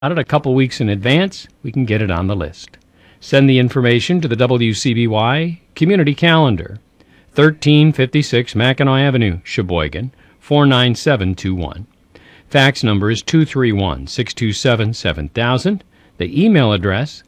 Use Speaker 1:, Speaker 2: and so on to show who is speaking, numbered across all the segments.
Speaker 1: Out a couple weeks in advance, we can get it on the list. Send the information to the WCBY Community Calendar, 1356 Mackinac Avenue, Sheboygan, 49721. Fax number is 231-627-7000. The email address,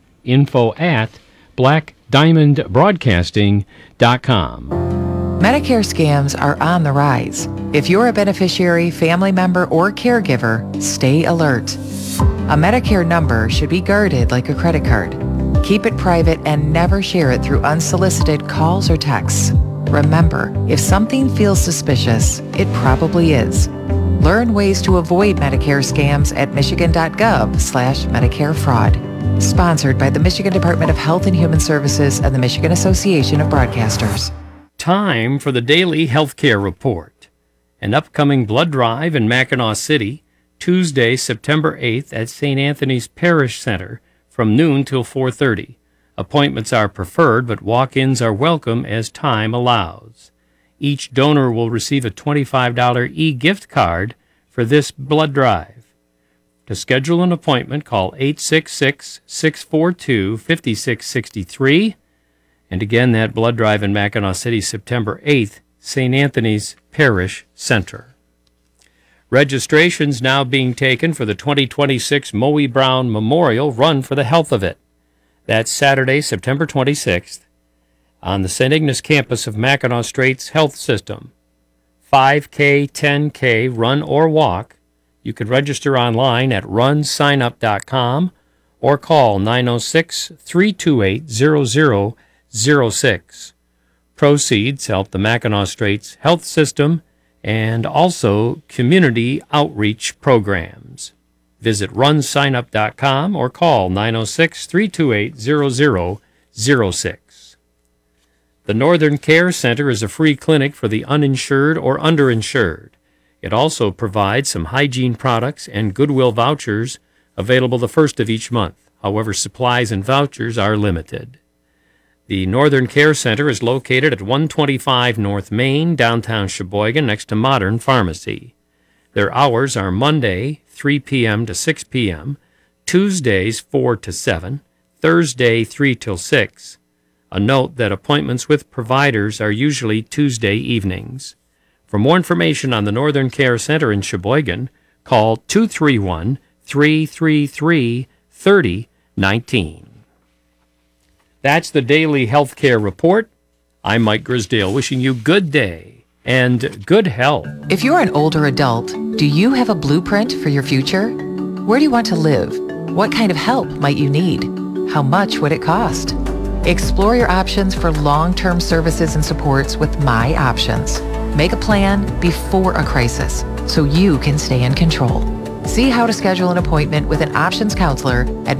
Speaker 1: info@blackdiamondbroadcasting.com.
Speaker 2: Medicare scams are on the rise. If you're a beneficiary, family member, or caregiver, stay alert. A Medicare number should be guarded like a credit card. Keep it private and never share it through unsolicited calls or texts. Remember, if something feels suspicious, it probably is. Learn ways to avoid Medicare scams at michigan.gov/Medicare fraud. Sponsored by the Michigan Department of Health and Human Services and the Michigan Association of Broadcasters.
Speaker 1: Time for the Daily Healthcare Report. An upcoming blood drive in Mackinac City, Tuesday, September 8th at St. Anthony's Parish Center from noon till 4:30. Appointments are preferred, but walk-ins are welcome as time allows. Each donor will receive a $25 e-gift card for this blood drive. To schedule an appointment, call 866-642-5663. And again, that blood drive in Mackinac City, September 8th, St. Anthony's Parish Center. Registrations now being taken for the 2026 Moe Brown Memorial Run for the Health of It. That's Saturday, September 26th, on the St. Ignace campus of Mackinac Straits Health System. 5K, 10K, run or walk. You can register online at runsignup.com or call 906-328-0006. Proceeds help the Mackinac Straits Health System and also community outreach programs. Visit runsignup.com or call 906-328-0006. The Northern Care Center is a free clinic for the uninsured or underinsured. It also provides some hygiene products and Goodwill vouchers available the first of each month. However, supplies and vouchers are limited. The Northern Care Center is located at 125 North Main, downtown Sheboygan, next to Modern Pharmacy. Their hours are Monday, 3 p.m. to 6 p.m., Tuesdays, 4 to 7, Thursday, 3 till 6. A note that appointments with providers are usually Tuesday evenings. For more information on the Northern Care Center in Sheboygan, call 231-333-3019. That's the Daily Healthcare Report. I'm Mike Grisdale, wishing you good day and good health.
Speaker 2: If you're an older adult, do you have a blueprint for your future? Where do you want to live? What kind of help might you need? How much would it cost? Explore your options for long-term services and supports with My Options. Make a plan before a crisis so you can stay in control. See how to schedule an appointment with an options counselor at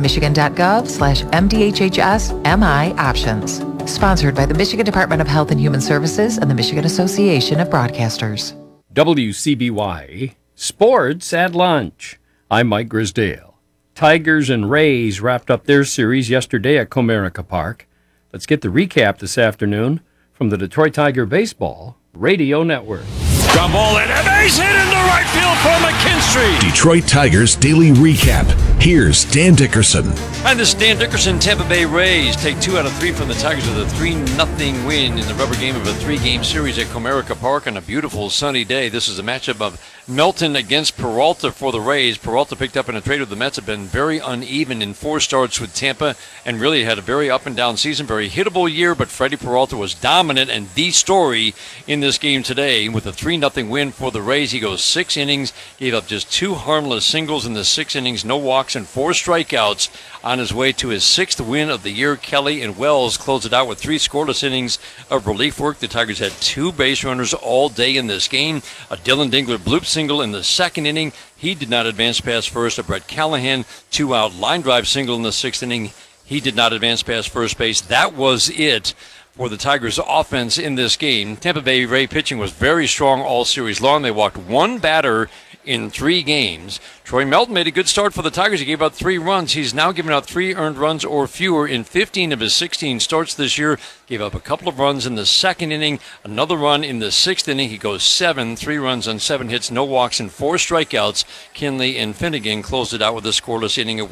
Speaker 2: michigan.gov/MDHHS-MI Options. Sponsored by the Michigan Department of Health and Human Services and the Michigan Association of Broadcasters.
Speaker 1: WCBY Sports at Lunch. I'm Mike Grisdale. Tigers and Rays wrapped up their series yesterday at Comerica Park. Let's get the recap this afternoon from the Detroit Tiger Baseball Radio Network.
Speaker 3: Ground ball and a base hit into right field for McKinstry.
Speaker 4: Detroit Tigers Daily Recap. Here's Dan Dickerson.
Speaker 3: And this is Dan Dickerson. Tampa Bay Rays take 2 out of 3 from the Tigers with a 3-0 win in the rubber game of a 3-game series at Comerica Park on a beautiful sunny day. This is a matchup of Melton against Peralta for the Rays. Peralta picked up in a trade with the Mets, have been very uneven in 4 starts with Tampa and really had a very up and down season, very hittable year, but Freddie Peralta was dominant and the story in this game today with a 3-0 win for the Rays. He goes 6 innings, gave up just 2 harmless singles in the 6 innings, no walks and 4 strikeouts on his way to his 6th win of the year. Kelly and Wells closed it out with 3 scoreless innings of relief work. The Tigers had 2 base runners all day in this game. A Dylan Dingler bloop single in the 2nd inning. He did not advance past first. A Brett Callahan 2-out line drive single in the 6th inning. He did not advance past first base. That was it for the Tigers' offense in this game. Tampa Bay Ray pitching was very strong all series long. They walked 1 batter in 3 games. Troy Melton made a good start for the Tigers. He gave out 3 runs. He's now given out 3 earned runs or fewer in 15 of his 16 starts this year. Gave up a couple of runs in the 2nd inning, another run in the 6th inning. He goes 7, 3 runs on 7 hits, no walks, and 4 strikeouts. Kinley and Finnegan closed it out with a scoreless inning of